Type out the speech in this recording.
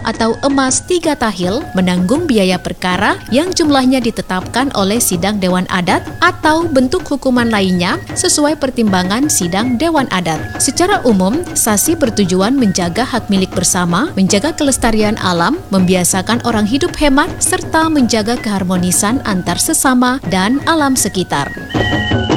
atau emas 3 tahil menanggung biaya perkara yang jumlahnya ditetapkan oleh sidang Dewan Adat atau bentuk hukuman lainnya sesuai pertimbangan sidang Dewan Adat. Secara umum, sasi bertujuan menjaga hak milik bersama, menjaga kelestarian alam, membiasakan orang hidup hemat, serta menjaga keharmonisan antar sesama dan alam sekitar.